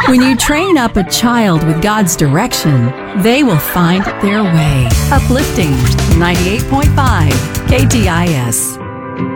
When you train up a child with God's direction, they will find their way. Uplifting 98.5 KTIS.